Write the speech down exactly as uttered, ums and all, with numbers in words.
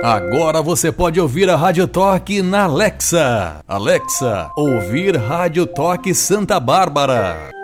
Agora você pode ouvir a Rádio Toque na Alexa. Alexa, ouvir Rádio Toque Santa Bárbara.